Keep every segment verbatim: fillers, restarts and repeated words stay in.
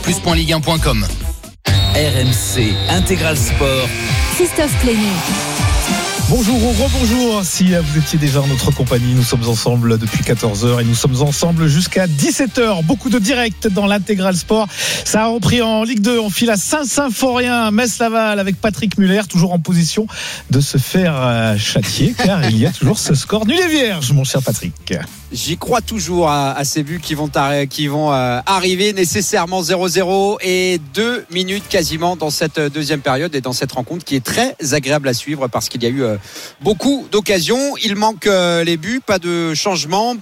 plus point ligue un point com. R M C Intégral Sport. Christophe Plémy. Bonjour ou rebonjour, si vous étiez déjà en notre compagnie, nous sommes ensemble depuis quatorze heures et nous sommes ensemble jusqu'à dix-sept heures. Beaucoup de directs dans l'Intégral Sport. Ça a repris en Ligue deux, on file à Saint-Symphorien, Metz-Laval avec Patrick Muller, toujours en position de se faire châtier, car il y a toujours ce score nul et vierge, mon cher Patrick. J'y crois toujours à, à ces buts qui vont, tar- qui vont euh, arriver nécessairement zéro zéro et deux minutes quasiment dans cette deuxième période et dans cette rencontre qui est très agréable à suivre parce qu'il y a eu euh, beaucoup d'occasions. Il manque euh, les buts, pas de changement,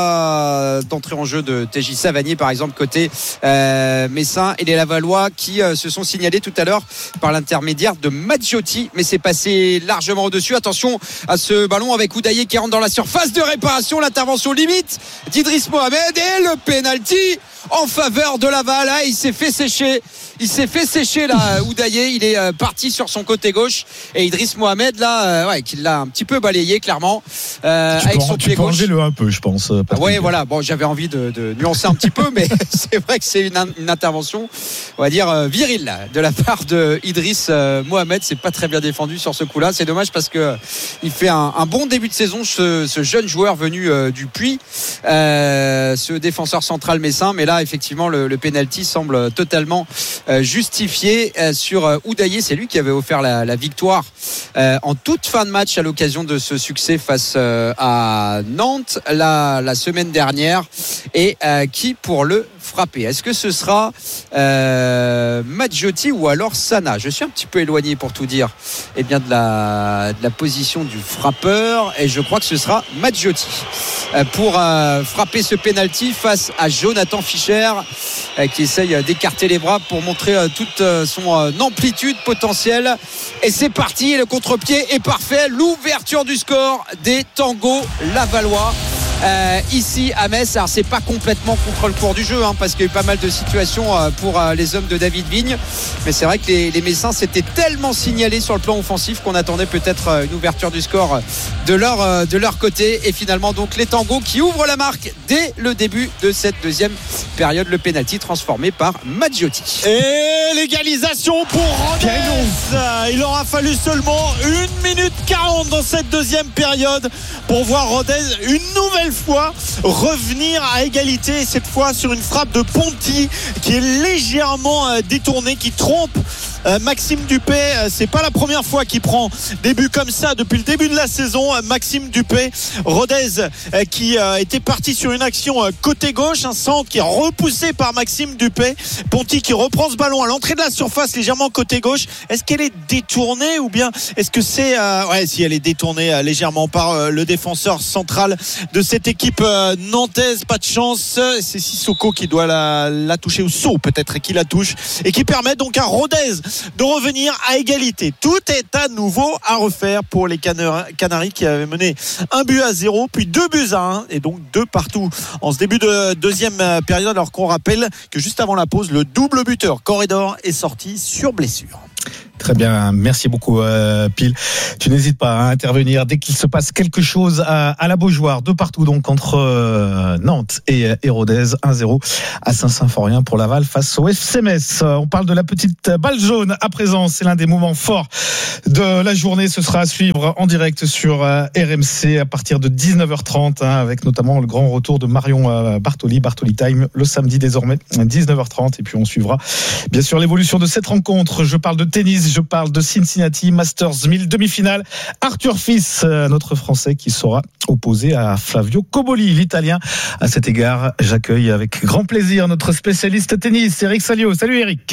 pas d'entrée en jeu de T J Savanier par exemple côté euh, Messin et les Lavallois qui euh, se sont signalés tout à l'heure par l'intermédiaire de Maggiotti, mais c'est passé largement au-dessus. Attention à ce ballon avec Oudaillé qui rentre dans la surface de réparation, l'intervention limite d'Idriss Mohamed et le penalty en faveur de Laval. Là, il s'est fait sécher. Il s'est fait sécher là, Oudaillé. Il est euh, parti sur son côté gauche et Idriss Mohamed là, euh, ouais, qui l'a un petit peu balayé clairement euh, tu avec peux, son tu pied peux gauche. enlever le un peu, je pense. Patrick. Ouais, voilà. Bon, j'avais envie de, de nuancer un petit peu, mais c'est vrai que c'est une, une intervention, on va dire euh, virile là, de la part de Idriss euh, Mohamed. C'est pas très bien défendu sur ce coup-là. C'est dommage parce que il fait un, un bon début de saison, ce, ce jeune joueur venu euh, du Puy, euh, ce défenseur central messin. Mais là, effectivement, le, le penalty semble totalement euh, justifié euh, sur euh, Oudaillé. C'est lui qui avait offert la, la victoire euh, en toute fin de match à l'occasion de ce succès face euh, à Nantes la, la semaine dernière et euh, qui pour le frapper. Est-ce que ce sera euh, Maggiotti ou alors Sana? Je suis un petit peu éloigné pour tout dire eh bien, de, la, de la position du frappeur et je crois que ce sera Maggiotti euh, pour euh, frapper ce penalty face à Jonathan Fischer euh, qui essaye d'écarter les bras pour montrer euh, toute euh, son euh, amplitude potentielle et c'est parti, le contre-pied est parfait, l'ouverture du score des Tangos Lavallois. Euh, ici à Metz, alors c'est pas complètement contre le cours du jeu hein, parce qu'il y a eu pas mal de situations euh, pour euh, les hommes de David Vigne, mais c'est vrai que les, les Messins s'étaient tellement signalés sur le plan offensif qu'on attendait peut-être euh, une ouverture du score de leur, euh, de leur côté et finalement donc les Tangos qui ouvrent la marque dès le début de cette deuxième période, le penalty transformé par Maggiotti. Et l'égalisation pour Rodez. Il aura fallu seulement une minute quarante dans cette deuxième période pour voir Rodez une nouvelle fois revenir à égalité, cette fois sur une frappe de Ponty qui est légèrement détournée, qui trompe Maxime Dupé. C'est pas la première fois qu'il prend des buts comme ça depuis le début de la saison. Maxime Dupé, Rodez qui était parti sur une action côté gauche, un centre qui est repoussé par Maxime Dupé, Ponty qui reprend ce ballon à l'entrée de la surface légèrement côté gauche. Est-ce qu'elle est détournée ou bien est-ce que c'est euh, ouais, si elle est détournée euh, légèrement par euh, le défenseur central de cette équipe euh, nantaise. Pas de chance, c'est Sissoko qui doit la, la toucher, ou So peut-être qui la touche et qui permet donc à Rodez de revenir à égalité. Tout est à nouveau à refaire pour les Canaries qui avaient mené un but à zéro puis deux buts à un et donc deux partout en ce début de deuxième période, alors qu'on rappelle que juste avant la pause le double buteur Corridor est sorti sur blessure. Très bien, merci beaucoup euh, Pile. Tu n'hésites pas à intervenir dès qu'il se passe quelque chose à, à la Beaujoire, de partout donc entre euh, Nantes et, et Rodez. un zéro à Saint-Symphorien pour Laval face au F C Metz. On parle de la petite balle jaune à présent, c'est l'un des moments forts de la journée. Ce sera à suivre en direct sur euh, R M C à partir de dix-neuf heures trente hein, avec notamment le grand retour de Marion euh, Bartoli, Bartoli Time le samedi désormais dix-neuf heures trente et puis on suivra bien sûr l'évolution de cette rencontre. Je parle de tennis, je parle de Cincinnati Masters mille demi-finale. Arthur Fils, notre Français, qui sera opposé à Flavio Cobolli, l'Italien. À cet égard, j'accueille avec grand plaisir notre spécialiste tennis, Eric Salio. Salut Eric.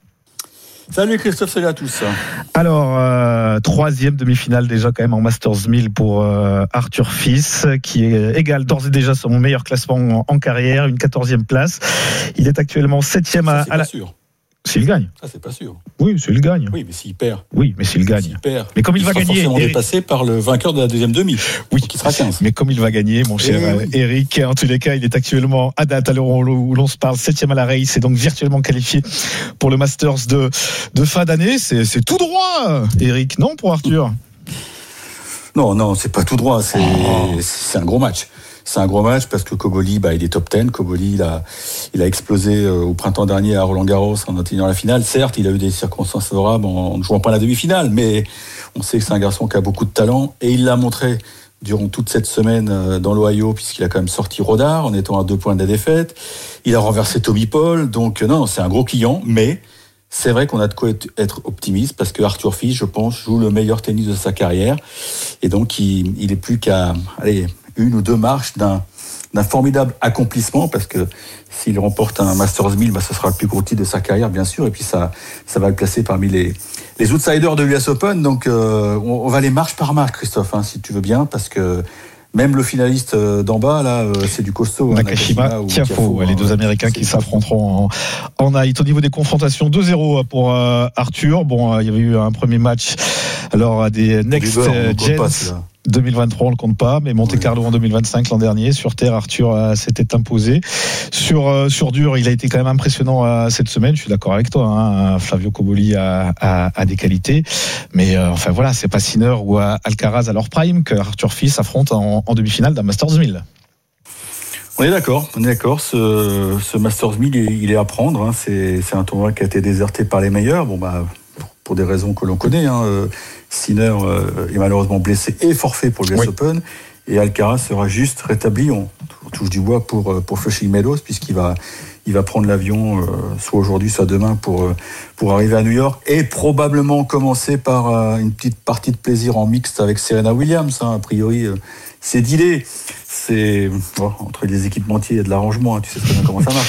Salut Christophe, salut à tous. Alors, euh, troisième demi-finale déjà quand même en Masters mille pour euh, Arthur Fils, qui est égal d'ores et déjà son meilleur classement en, en carrière, une quatorzième place. Il est actuellement septième à, Ça, c'est à la... pas sûr. S'il gagne. Ça, c'est pas sûr. Oui, s'il gagne. Oui, mais s'il perd. Oui, mais s'il gagne. S'il perd. Mais comme il, il va sera gagner. forcément Eric... dépassé par le vainqueur de la deuxième demi. Oui. Donc il sera quinze. Mais comme il va gagner, mon cher oui, oui. Eric, en tous les cas, il est actuellement à date à l'heure où l'on se parle, septième à la race, et donc virtuellement qualifié pour le Masters de, de fin d'année. C'est, c'est tout droit, Eric, non, pour Arthur? Non, non, c'est pas tout droit. C'est, oh. c'est un gros match. c'est un gros match parce que Koboli, bah, il est top dix. Koboli, il a, il a explosé euh, au printemps dernier à Roland-Garros en atteignant la finale. Certes, il a eu des circonstances favorables en ne jouant pas la demi-finale, mais on sait que c'est un garçon qui a beaucoup de talent et il l'a montré durant toute cette semaine euh, dans l'Ohio, puisqu'il a quand même sorti Rodard en étant à deux points de la défaite. Il a renversé Tommy Paul, donc euh, non, c'est un gros client, mais c'est vrai qu'on a de quoi être optimiste parce que Arthur Fils, je pense, joue le meilleur tennis de sa carrière et donc il, il est plus qu'à allez, une ou deux marches d'un, d'un formidable accomplissement parce que s'il remporte un Masters mille, bah, ce sera le plus gros titre de sa carrière, bien sûr, et puis ça, ça va le placer parmi les, les outsiders de l'U S Open. Donc euh, on, on va aller marche par marche, Christophe, hein, si tu veux bien, parce que même le finaliste d'en bas, là, c'est du costaud. Nakashima, hein, Tiafoe, Tiafoe, les deux Américains qui s'affronteront en, en Haït. Au niveau des confrontations, deux zéro pour euh, Arthur. Bon, euh, il y avait eu un premier match alors des Next Gens. deux mille vingt-trois, on le compte pas, mais Monte Carlo en deux mille vingt-cinq l'an dernier. Sur terre, Arthur euh, s'était imposé. Sur euh, sur dur, il a été quand même impressionnant euh, cette semaine. Je suis d'accord avec toi. Hein. Flavio Koboli a, a, a des qualités, mais euh, enfin voilà, c'est pas Sinner ou euh, Alcaraz à leur prime que Arthur Fils affronte en, en demi-finale d'un Masters mille. On est d'accord, on est d'accord. Ce, ce Masters mille, il est, il est à prendre. Hein. C'est, c'est un tournoi qui a été déserté par les meilleurs. Bon bah. Pour des raisons que l'on connaît. Hein. Sinner euh, est malheureusement blessé et forfait pour le U S oui. Open. Et Alcaraz sera juste rétabli, on touche du bois, pour, pour Flushing Meadows, puisqu'il va, il va prendre l'avion euh, soit aujourd'hui, soit demain pour, pour arriver à New York. Et probablement commencer par euh, une petite partie de plaisir en mixte avec Serena Williams. Hein. A priori, euh, c'est d'idée. C'est, bon, entre les équipementiers, il y a de l'arrangement. Hein. Tu sais très bien comment ça marche.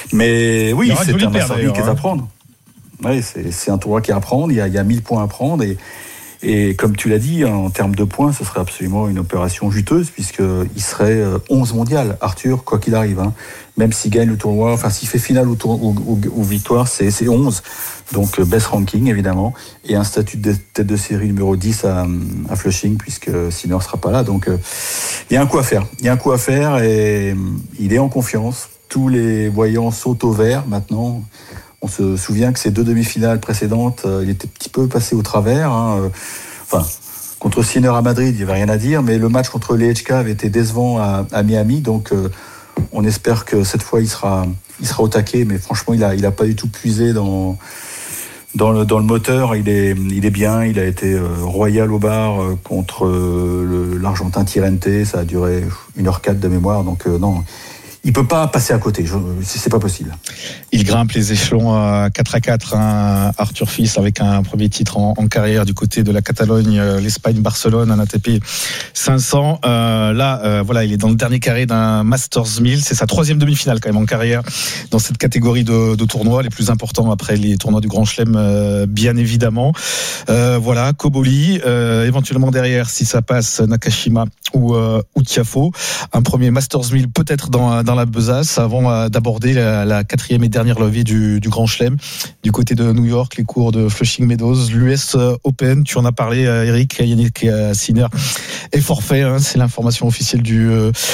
Mais oui, c'est un Masters mille qui est à prendre. Oui, c'est, c'est un tournoi qui est à prendre, il y a, il y a mille points à prendre et, et comme tu l'as dit, en termes de points, ce serait absolument une opération juteuse puisqu'il serait onze mondial, Arthur, quoi qu'il arrive. Hein. Même s'il gagne le tournoi, enfin s'il fait finale ou, tour, ou, ou, ou victoire, c'est, c'est onze. Donc best ranking évidemment et un statut de tête de série numéro dix à, à Flushing puisque Sinner ne sera pas là. Donc il y a un coup à faire, il y a un coup à faire et il est en confiance. Tous les voyants sautent au vert maintenant. On se souvient que ces deux demi-finales précédentes, euh, il était un petit peu passé au travers. Hein. Enfin, contre Sinner à Madrid, il n'y avait rien à dire, mais le match contre les H K avait été décevant à, à Miami, donc euh, on espère que cette fois il sera, il sera au taquet, mais franchement, il a, il a pas du tout puisé dans, dans, le, dans le moteur. Il est, il est bien, il a été euh, royal au bar euh, contre euh, le, l'Argentin Tirrente, ça a duré une heure quatre de mémoire, donc euh, non. Il peut pas passer à côté, je, c'est pas possible. Il grimpe les échelons à quatre à quatre, hein, Arthur Fils, avec un premier titre en, en carrière du côté de la Catalogne, l'Espagne, Barcelone, un A T P cinq cents. Euh, là, euh, voilà, il est dans le dernier carré d'un Masters mille. C'est sa troisième demi-finale quand même en carrière dans cette catégorie de, de tournois, les plus importants après les tournois du Grand Chelem, euh, bien évidemment. Euh, voilà, Koboli, euh, éventuellement derrière, si ça passe, Nakashima ou, euh, ou Tiafoe. Un premier Masters mille peut-être dans, dans dans la besace avant d'aborder la, la quatrième et dernière levée du, du Grand Chelem du côté de New York, les cours de Flushing Meadows, l'U S Open. Tu en as parlé, Eric. Yannick Sinner est forfait, hein, c'est l'information officielle du,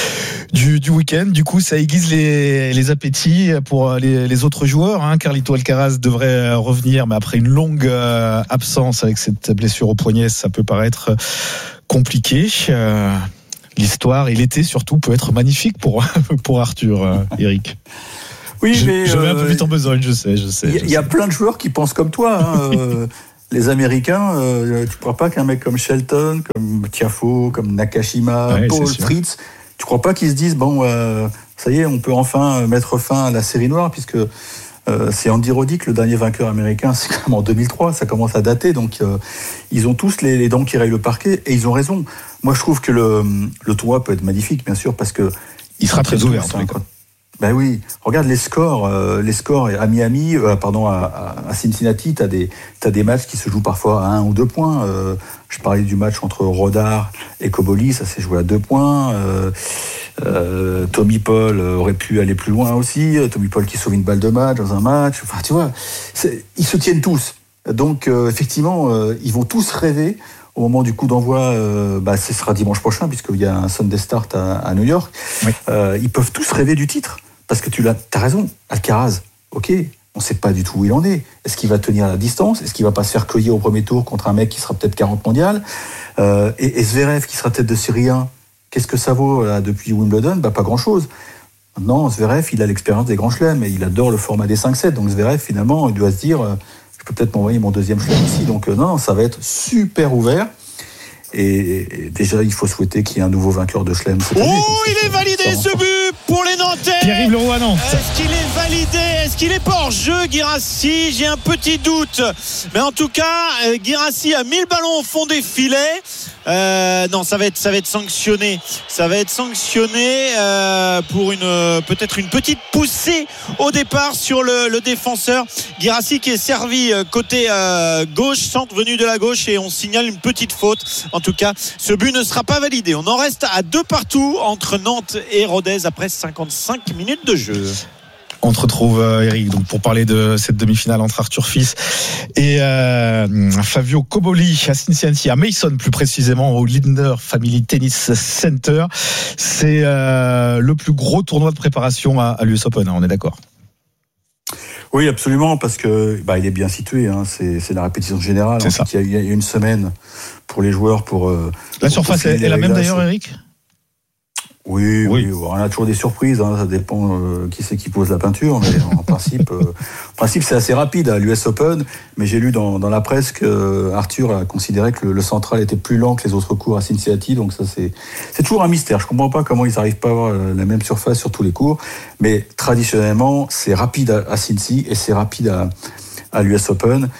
du, du week-end. Du coup, ça aiguise les, les appétits pour les, les autres joueurs. Hein. Carlito Alcaraz devrait revenir, mais après une longue absence avec cette blessure au poignet, ça peut paraître compliqué. Euh, L'histoire et l'été surtout peut être magnifique pour pour Arthur, euh, Eric. Oui, je, mais je vais euh, un peu vite en besogne, je sais, je sais. Il y, y a plein de joueurs qui pensent comme toi. Hein, euh, les Américains, euh, tu crois pas qu'un mec comme Shelton, comme Tiafoe, comme Nakashima, ouais, Paul, Fritz, tu crois pas qu'ils se disent bon, euh, ça y est, on peut enfin mettre fin à la série noire puisque euh, c'est Andy Roddick, le dernier vainqueur américain, c'est quand même en deux mille trois, ça commence à dater, donc euh, ils ont tous les, les dents qui rayent le parquet et ils ont raison. Moi, je trouve que le, le tournoi peut être magnifique, bien sûr, parce que il sera très ouvert. Hein, ben oui, regarde les scores, euh, les scores à Miami, euh, pardon, à, à Cincinnati, t'as des, t'as des matchs qui se jouent parfois à un ou deux points. Euh, je parlais du match entre Rodard et Koboli, ça s'est joué à deux points. Euh, euh, Tommy Paul aurait pu aller plus loin aussi. Tommy Paul qui sauve une balle de match dans un match. Enfin, tu vois, c'est, ils se tiennent tous. Donc, euh, effectivement, euh, ils vont tous rêver. Au moment du coup d'envoi, euh, bah, ce sera dimanche prochain, puisqu'il y a un Sunday Start à, à New York. Oui. Euh, ils peuvent tous rêver du titre. Parce que tu l'as, t'as raison, Alcaraz, ok, on ne sait pas du tout où il en est. Est-ce qu'il va tenir la distance ? Est-ce qu'il ne va pas se faire cueillir au premier tour contre un mec qui sera peut-être quarante mondial ? euh, et, et Zverev, qui sera tête de série un, qu'est-ce que ça vaut là, depuis Wimbledon ? Bah, pas grand-chose. Maintenant, Zverev, il a l'expérience des grands chelems et il adore le format des cinq sept. Donc Zverev, finalement, il doit se dire, euh, je peux peut-être m'envoyer mon deuxième chelem ici. Donc euh, non, ça va être super ouvert. Et, et déjà, il faut souhaiter qu'il y ait un nouveau vainqueur de chelem cette année. Oh, il est validé ce but pour les Nantais. Pierre-Yves Leroux à Nantes. Est-ce qu'il est validé ? Est-ce qu'il est pas hors jeu, Guirassy ? J'ai un petit doute. Mais en tout cas, Guirassy a mis le ballon au fond des filets. Euh, non, ça va être, ça va être sanctionné. Ça va être sanctionné euh, pour une peut-être une petite poussée au départ sur le, le défenseur. Guirassy qui est servi côté euh, gauche, centre venu de la gauche, et on signale une petite faute. En tout cas, ce but ne sera pas validé. On en reste à deux partout entre Nantes et Rodez après cinquante-cinq minutes de jeu. On te retrouve, euh, Eric, donc pour parler de cette demi-finale entre Arthur Fils et euh, Fabio Coboli à Cincinnati, à Mason plus précisément, au Lindner Family Tennis Center. C'est euh, le plus gros tournoi de préparation à, à l'U S Open, hein, on est d'accord ? Oui, absolument, parce que bah, il est bien situé. Hein, c'est, c'est la répétition générale. C'est ça. Il y a eu une semaine pour les joueurs pour. Euh, la pour surface est, est la même d'ailleurs, Eric ? Oui, oui, oui, on a toujours des surprises, hein, ça dépend euh, qui c'est qui pose la peinture, mais en principe, euh, en principe c'est assez rapide à l'U S Open, mais j'ai lu dans, dans la presse que euh, Arthur a considéré que le, le central était plus lent que les autres cours à Cincinnati, donc ça c'est, c'est toujours un mystère. Je comprends pas comment ils n'arrivent pas à avoir la même surface sur tous les cours, mais traditionnellement c'est rapide à, à Cincy et c'est rapide à, à l'U S Open.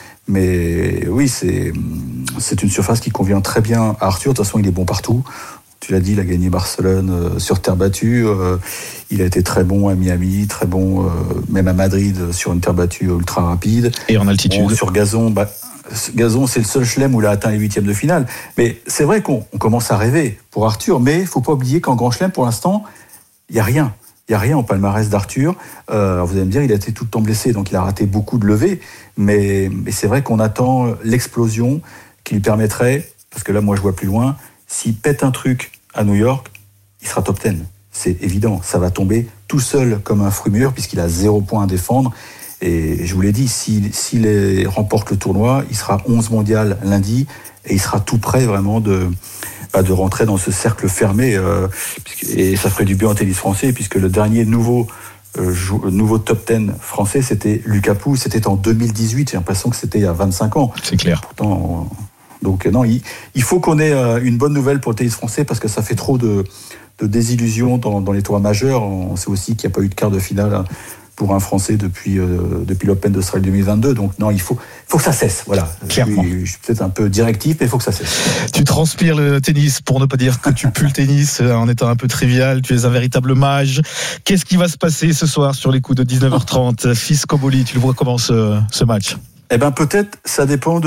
Mais oui, c'est, c'est une surface qui convient très bien à Arthur. De toute façon, il est bon partout. Tu l'as dit, il a gagné Barcelone euh, sur terre battue. Euh, il a été très bon à Miami, très bon euh, même à Madrid sur une terre battue ultra rapide. Et en altitude. Bon, sur gazon, bah, gazon, c'est le seul chelem où il a atteint les huitièmes de finale. Mais c'est vrai qu'on on commence à rêver pour Arthur, mais il ne faut pas oublier qu'en grand chelem, pour l'instant, il n'y a rien. Il n'y a rien en palmarès d'Arthur. Euh, vous allez me dire, il a été tout le temps blessé, donc il a raté beaucoup de levées. Mais, mais c'est vrai qu'on attend l'explosion qui lui permettrait, parce que là, moi, je vois plus loin, s'il pète un truc à New York, il sera top dix. C'est évident, ça va tomber tout seul comme un fruit mûr, puisqu'il a zéro point à défendre. Et je vous l'ai dit, s'il, s'il remporte le tournoi, il sera onze mondial lundi, et il sera tout près vraiment de... de rentrer dans ce cercle fermé, euh, et ça ferait du bien en tennis français, puisque le dernier nouveau, euh, jou- nouveau top dix français, c'était Lucas Pouille, c'était en deux mille dix-huit, j'ai l'impression que c'était il y a vingt-cinq ans. C'est clair. Pourtant, on... donc non, il, il faut qu'on ait euh, une bonne nouvelle pour le tennis français, parce que ça fait trop de, de désillusions dans, dans les tournois majeurs. On sait aussi qu'il n'y a pas eu de quart de finale hein, pour un Français depuis, euh, depuis l'Open d'Australie deux mille vingt-deux. Donc non, il faut, faut que ça cesse. Voilà. Clairement. Je suis, je suis peut-être un peu directif, mais il faut que ça cesse. Tu transpires le tennis, pour ne pas dire que tu pues le tennis en étant un peu trivial. Tu es un véritable mage. Qu'est-ce qui va se passer ce soir sur les coups de dix-neuf heures trente ? Fils Coboli, tu le vois comment ce, ce match ? Eh ben peut-être, ça dépend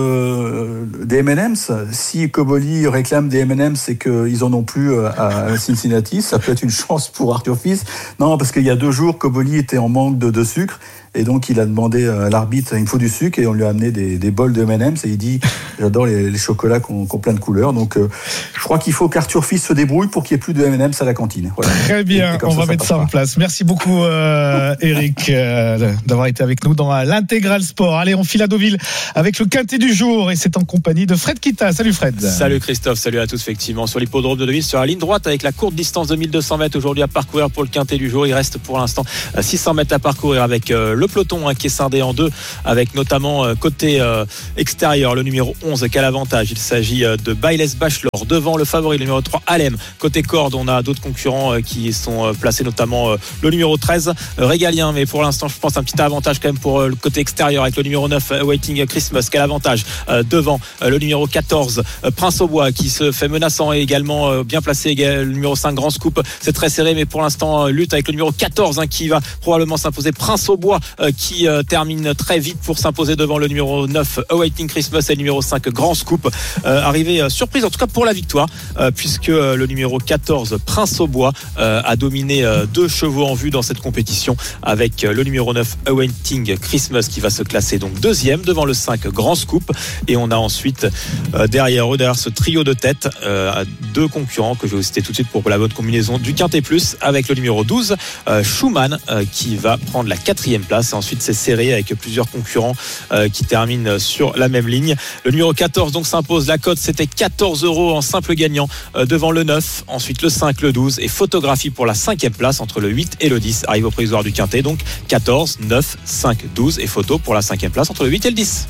de, des M and M's. Si Coboli réclame des M and M's et qu'ils en ont plus à Cincinnati, ça peut être une chance pour Arthur Fils. Non, parce qu'il y a deux jours, Coboli était en manque de, de sucre. Et donc, il a demandé à l'arbitre, il me faut du sucre, et on lui a amené des, des bols de M and M's, et il dit, j'adore les, les chocolats qui ont, qui ont plein de couleurs. Donc, euh, je crois qu'il faut qu'Arthur Fils se débrouille pour qu'il n'y ait plus de M and M's à la cantine. Voilà. Très bien, on ça, va ça mettre ça pas. en place. Merci beaucoup, euh, Eric, euh, d'avoir été avec nous dans l'Intégral Sport. Allez, on file à Deauville avec le quintet du jour, et c'est en compagnie de Fred Kita. Salut Fred. Salut Christophe, salut à tous. Effectivement, sur l'hippodrome de Deauville, sur la ligne droite, avec la courte distance de mille deux cents mètres aujourd'hui à parcourir pour le quintet du jour. Il reste pour l'instant six cents mètres à parcourir avec euh, le peloton hein, qui est scindé en deux, avec notamment euh, côté euh, extérieur le numéro onze qui a l'avantage. Il s'agit euh, de Bailey Bachelor devant le favori, le numéro trois Alem. Côté corde, on a d'autres concurrents euh, qui sont euh, placés, notamment euh, le numéro treize euh, Régalien, mais pour l'instant je pense un petit avantage quand même pour euh, le côté extérieur avec le numéro neuf euh, Waiting Christmas qui a l'avantage euh, devant euh, le numéro quatorze euh, Prince au Bois qui se fait menaçant, et également euh, bien placé le numéro cinq Grand Scoop. C'est très serré, mais pour l'instant euh, lutte avec le numéro quatorze hein, qui va probablement s'imposer. Prince au Bois euh, qui euh, termine très vite pour s'imposer devant le numéro neuf Awaiting Christmas et le numéro cinq Grand Scoop. Euh, arrivé euh, surprise en tout cas pour la victoire, euh, puisque euh, le numéro quatorze Prince au Bois euh, a dominé euh, deux chevaux en vue dans cette compétition, avec euh, le numéro neuf Awaiting Christmas qui va se classer donc deuxième devant le cinq Grand Scoop. Et on a ensuite euh, derrière eux, derrière ce trio de tête, euh, deux concurrents que je vais vous citer tout de suite pour la bonne combinaison du Quintet Plus, avec le numéro douze, euh, Schumann, euh, qui va prendre la quatrième place. Et ensuite, c'est serré avec plusieurs concurrents euh, qui terminent sur la même ligne. Le numéro quatorze donc s'impose. La cote, c'était quatorze euros en simple gagnant euh, devant le neuf. Ensuite, le cinq, le douze. Et photographie pour la cinquième place entre le huit et le dix. Arrive au provisoire du Quintet. Donc quatorze, neuf, cinq, douze. Et photo pour la cinquième place entre le huit et le dix.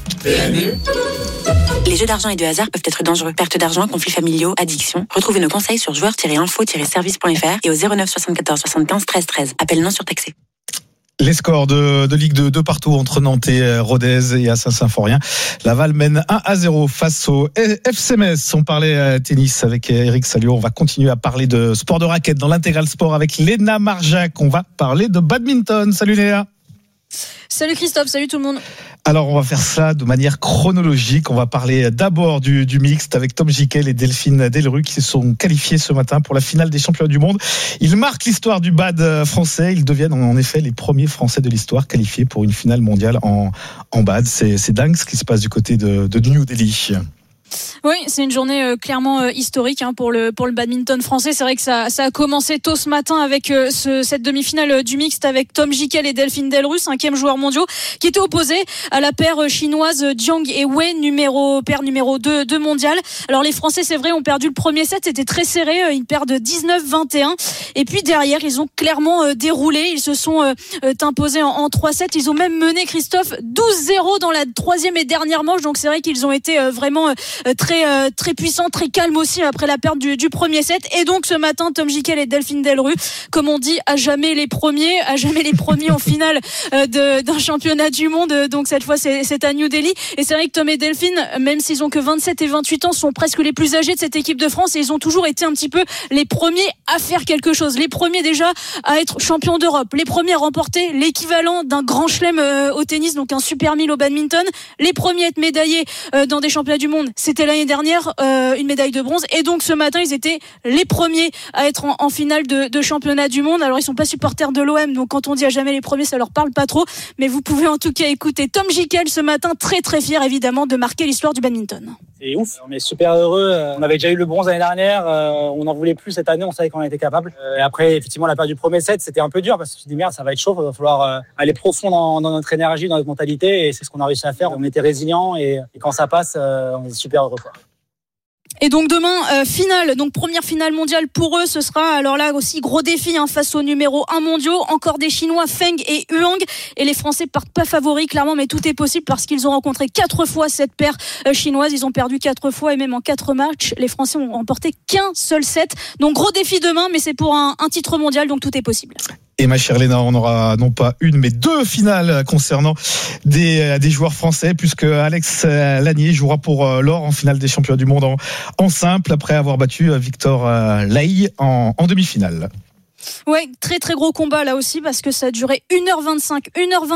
Les jeux d'argent et de hasard peuvent être dangereux. Perte d'argent, conflits familiaux, addiction. Retrouvez nos conseils sur joueurs tiret info tiret service point f r et au zéro neuf soixante-quatorze soixante-quinze treize treize. Appel non surtaxé. Les scores de, de Ligue deux, de partout entre Nantes et Rodez et à Saint-Symphorien. Laval mène un à zéro face au F C Metz. On parlait tennis avec Eric Salio. On va continuer à parler de sport de raquette dans l'intégral sport avec Léna Marjac. On va parler de badminton. Salut Léna. Salut Christophe, salut tout le monde. Alors on va faire ça de manière chronologique. On va parler d'abord du, du mixte avec Tom Gickel et Delphine Delru qui se sont qualifiés ce matin pour la finale des championnats du monde. Ils marquent l'histoire du bad français. Ils deviennent en effet les premiers Français de l'histoire qualifiés pour une finale mondiale en, en bad. C'est, c'est dingue ce qui se passe du côté de, de New Delhi. Oui, c'est une journée euh, clairement euh, historique hein, pour le pour le badminton français. C'est vrai que ça ça a commencé tôt ce matin avec euh, ce, cette demi-finale euh, du mixte avec Tom Gickel et Delphine Delru, cinquième joueur mondiaux, qui étaient opposés à la paire euh, chinoise Jiang et Wei, numéro paire numéro deux de mondial. Alors les Français, c'est vrai, ont perdu le premier set, c'était très serré, euh, ils perdent dix-neuf vingt et un. Et puis derrière, ils ont clairement euh, déroulé, ils se sont euh, euh, imposés en, en trois sets. Ils ont même mené, Christophe, douze zéro dans la troisième et dernière manche. Donc c'est vrai qu'ils ont été euh, vraiment euh, très euh, très puissant, très calme aussi après la perte du, du premier set. Et donc ce matin, Tom Gickel et Delphine Delru, comme on dit, à jamais les premiers, à jamais les premiers en finale euh, de, d'un championnat du monde. Donc cette fois, c'est, c'est à New Delhi. Et c'est vrai que Tom et Delphine, même s'ils ont que vingt-sept et vingt-huit ans, sont presque les plus âgés de cette équipe de France et ils ont toujours été un petit peu les premiers à faire quelque chose. Les premiers déjà à être champions d'Europe, les premiers à remporter l'équivalent d'un grand chelem euh, au tennis, donc un super mille au badminton, les premiers à être médaillés euh, dans des championnats du monde. C'était l'année dernière euh, une médaille de bronze et donc ce matin ils étaient les premiers à être en, en finale de, de championnat du monde. Alors ils sont pas supporters de l'O M, donc quand on dit à jamais les premiers ça leur parle pas trop, mais vous pouvez en tout cas écouter Tom Gickel ce matin, très très fier évidemment de marquer l'histoire du badminton. C'est ouf, on est super heureux, on avait déjà eu le bronze l'année dernière, on en voulait plus cette année, on savait qu'on en était capable. Et après effectivement la perte du premier set c'était un peu dur parce que je me suis dit merde ça va être chaud, il va falloir aller profond dans, dans notre énergie, dans notre mentalité et c'est ce qu'on a réussi à faire. On était résilients et, et quand ça passe on est super heureux quoi. Et donc demain, euh, finale, donc première finale mondiale pour eux, ce sera alors là aussi gros défi hein, face au numéro un mondiaux, encore des Chinois Feng et Huang, et les Français partent pas favoris clairement, mais tout est possible parce qu'ils ont rencontré quatre fois cette paire euh, chinoise, ils ont perdu quatre fois et même en quatre matchs, les Français ont remporté qu'un seul set, donc gros défi demain, mais c'est pour un, un titre mondial, donc tout est possible. Et ma chère Léna, on aura non pas une mais deux finales concernant des, des joueurs français puisque Alex Lanier jouera pour l'or en finale des championnats du monde en, en simple après avoir battu Victor Laï en, en demi-finale. Ouais, très très gros combat là aussi parce que ça a duré une heure vingt-cinq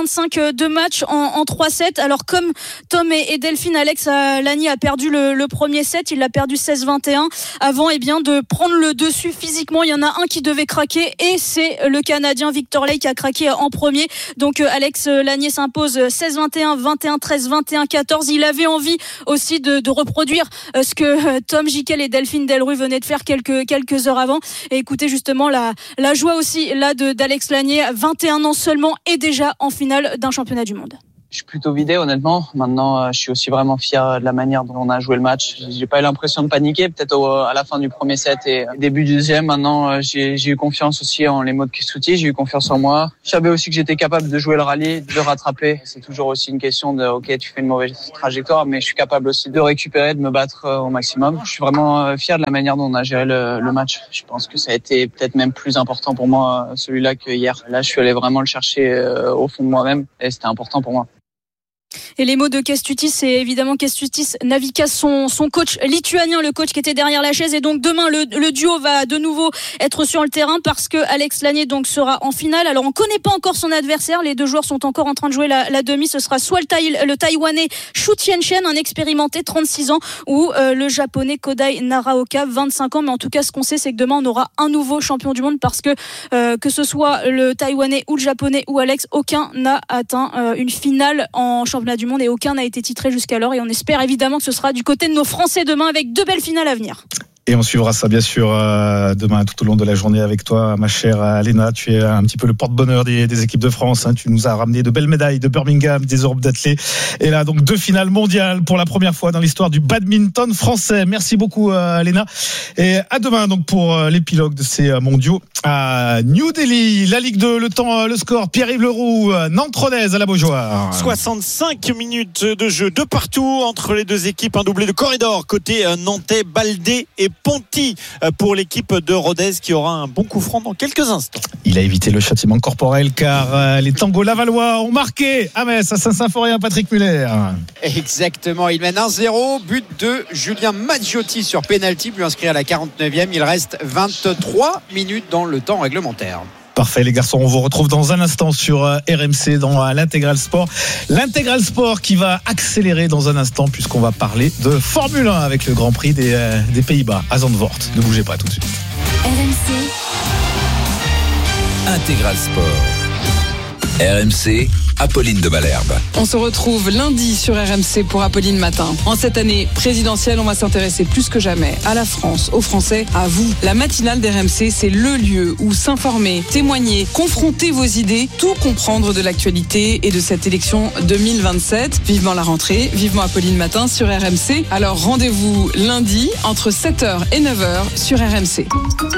de match en, en trois sets. Alors comme Tom et, et Delphine, Alex Lanier a perdu le, le premier set, il l'a perdu seize vingt et un avant eh bien, de prendre le dessus physiquement. Il y en a un qui devait craquer et c'est le Canadien Victor Laï qui a craqué en premier. Donc Alex Lanier s'impose seize vingt et un, vingt et un treize, vingt et un quatorze. Il avait envie aussi de, de reproduire ce que Tom Gickel et Delphine Delru venaient de faire quelques, quelques heures avant. Et écoutez justement la La joie aussi là de, d'Alex Lanier, vingt et un ans seulement, et déjà en finale d'un championnat du monde. Je suis plutôt vidé honnêtement. Maintenant, je suis aussi vraiment fier de la manière dont on a joué le match. J'ai pas eu l'impression de paniquer, peut-être au, à la fin du premier set et début du deuxième. Maintenant, j'ai, j'ai eu confiance aussi en les mots de Kisuti. J'ai eu confiance en moi. Je savais aussi que j'étais capable de jouer le rallye, de rattraper. C'est toujours aussi une question de, ok, tu fais une mauvaise trajectoire, mais je suis capable aussi de récupérer, de me battre au maximum. Je suis vraiment fier de la manière dont on a géré le, le match. Je pense que ça a été peut-être même plus important pour moi celui-là que hier. Là, je suis allé vraiment le chercher au fond de moi-même et c'était important pour moi. Et les mots de Kęstutis, c'est évidemment Kęstutis Navikas, son, son coach lituanien, le coach qui était derrière la chaise. Et donc demain, le, le duo va de nouveau être sur le terrain parce que Alex Lanier donc sera en finale. Alors on connaît pas encore son adversaire, les deux joueurs sont encore en train de jouer la, la demi. Ce sera soit le, Thaï, le Taïwanais Xu Tianchen, un expérimenté, trente-six ans, ou euh, le Japonais Kodai Naraoka, vingt-cinq ans. Mais en tout cas, ce qu'on sait, c'est que demain, on aura un nouveau champion du monde parce que euh, que ce soit le Taïwanais ou le Japonais ou Alex, aucun n'a atteint euh, une finale en championnat championnat du monde et aucun n'a été titré jusqu'alors. Et on espère évidemment que ce sera du côté de nos Français demain avec deux belles finales à venir. Et on suivra ça bien sûr euh, demain tout au long de la journée avec toi, ma chère Léna. Tu es un petit peu le porte-bonheur des, des équipes de France, hein. Tu nous as ramené de belles médailles de Birmingham, des Europes d'athlètes. Et là donc deux finales mondiales pour la première fois dans l'histoire du badminton français. Merci beaucoup euh, Léna. Et à demain donc pour euh, l'épilogue de ces euh, mondiaux à New Delhi. La Ligue deux, le temps, euh, le score. Pierre-Yves Leroux, euh, Nantes-Rodez à la Beaujoire. soixante-cinq minutes de jeu de partout entre les deux équipes. Un doublé de corridor côté euh, nantais, Baldé et Ponty pour l'équipe de Rodez qui aura un bon coup franc dans quelques instants. Il a évité le châtiment corporel car les tangos lavallois ont marqué à Metz, à Saint-Symphorien, Patrick Muller. Exactement, il mène un zéro, but de Julien Maggiotti sur pénalty, but inscrit à la quarante-neuvième. Il reste vingt-trois minutes dans le temps réglementaire. Parfait les garçons, on vous retrouve dans un instant sur R M C dans l'Intégral Sport. L'Intégral Sport qui va accélérer dans un instant puisqu'on va parler de Formule un avec le Grand Prix des, des Pays-Bas à Zandvoort. Ne bougez pas tout de suite. R M C Intégral Sport. R M C, Apolline de Malherbe. On se retrouve lundi sur R M C pour Apolline Matin. En cette année présidentielle, on va s'intéresser plus que jamais à la France, aux Français, à vous. La matinale d'R M C, c'est le lieu où s'informer, témoigner, confronter vos idées, tout comprendre de l'actualité et de cette élection deux mille vingt-sept. Vivement la rentrée, vivement Apolline Matin sur R M C. Alors rendez-vous lundi entre sept heures et neuf heures sur R M C.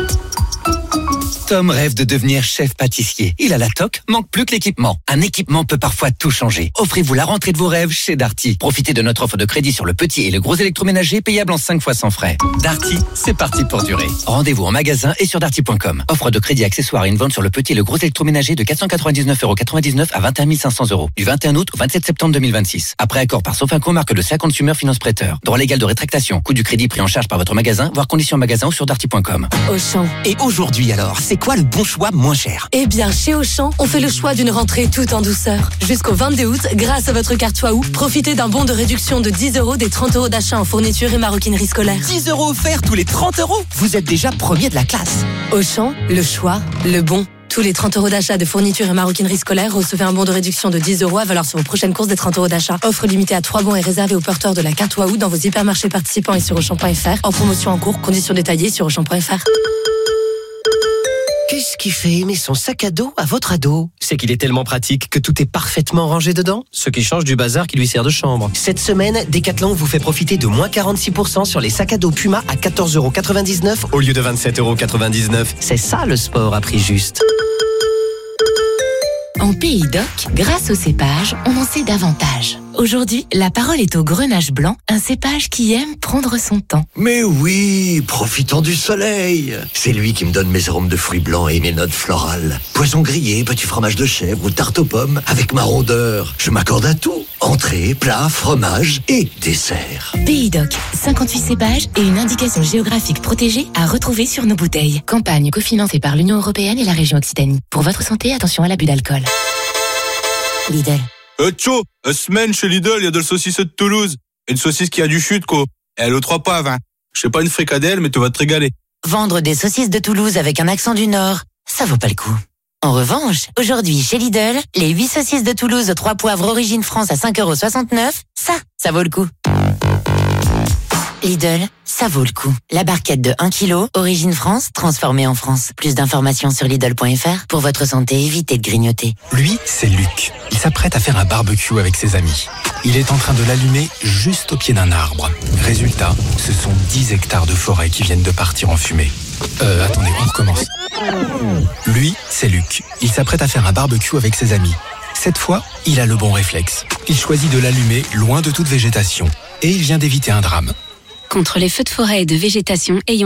Tom rêve de devenir chef pâtissier. Il a la toque, manque plus que l'équipement. Un équipement peut parfois tout changer. Offrez-vous la rentrée de vos rêves chez Darty. Profitez de notre offre de crédit sur le petit et le gros électroménager payable en cinq fois sans frais. Darty, c'est parti pour durer. Rendez-vous en magasin et sur darty point com. Offre de crédit accessoire et une vente sur le petit et le gros électroménager de quatre cent quatre-vingt-dix-neuf euros quatre-vingt-dix-neuf à vingt et un mille cinq cents euros. Du vingt et un août au vingt-sept septembre deux mille vingt-six. Après accord par Sofinco, marque de C A Consumer Finance Prêteur. Droit légal de rétractation. Coût du crédit pris en charge par votre magasin, voire conditions magasin ou sur darty point com. Auchan. Et aujourd'hui alors, c'est quoi le bon choix moins cher? Eh bien, chez Auchan, on fait le choix d'une rentrée tout en douceur. Jusqu'au vingt-deux août, grâce à votre carte Waouh, profitez d'un bon de réduction de dix euros des trente euros d'achat en fourniture et maroquinerie scolaire. dix euros offerts tous les trente euros. Vous êtes déjà premier de la classe. Auchan, le choix, le bon. Tous les trente euros d'achat de fourniture et maroquinerie scolaire, recevez un bon de réduction de dix euros à valeur sur vos prochaines courses des trente euros d'achat. Offre limitée à trois bons et réservée aux porteurs de la carte Waouh dans vos hypermarchés participants et sur Auchan point F R. En promotion en cours, conditions détaillées sur Auchan point F R. Qu'est-ce qui fait aimer son sac à dos à votre ado? C'est qu'il est tellement pratique que tout est parfaitement rangé dedans, ce qui change du bazar qui lui sert de chambre. Cette semaine, Decathlon vous fait profiter de moins quarante-six pour cent sur les sacs à dos Puma à quatorze euros quatre-vingt-dix-neuf au lieu de vingt-sept euros quatre-vingt-dix-neuf. C'est ça le sport à prix juste. En Pays d'Oc, grâce au cépage, on en sait davantage. Aujourd'hui, la parole est au Grenache blanc, un cépage qui aime prendre son temps. Mais oui, profitant du soleil. C'est lui qui me donne mes arômes de fruits blancs et mes notes florales. Poisson grillé, petit fromage de chèvre ou tarte aux pommes avec ma rondeur. Je m'accorde à tout. Entrée, plat, fromage et dessert. Pays d'Oc, cinquante-huit cépages et une indication géographique protégée à retrouver sur nos bouteilles. Campagne cofinancée par l'Union européenne et la région Occitanie. Pour votre santé, attention à l'abus d'alcool. Lidl. Euh, tcho, euh, semaine chez Lidl, il y a de la saucisse de Toulouse. Une saucisse qui a du chute, quoi. Et elle aux trois poivres, hein. Je sais pas une fricadelle, mais tu vas te régaler. Vendre des saucisses de Toulouse avec un accent du Nord, ça vaut pas le coup. En revanche, aujourd'hui, chez Lidl, les huit saucisses de Toulouse aux trois poivres origine France à cinq euros soixante-neuf, ça, ça vaut le coup. Lidl, ça vaut le coup. La barquette de un kilo, origine France, transformée en France. Plus d'informations sur Lidl point F R. Pour votre santé, évitez de grignoter. Lui, c'est Luc. Il s'apprête à faire un barbecue avec ses amis. Il est en train de l'allumer juste au pied d'un arbre. Résultat, ce sont dix hectares de forêt qui viennent de partir en fumée. Euh, attendez, on recommence. Lui, c'est Luc. Il s'apprête à faire un barbecue avec ses amis. Cette fois, il a le bon réflexe. Il choisit de l'allumer loin de toute végétation. Et il vient d'éviter un drame. Contre les feux de forêt et de végétation ayant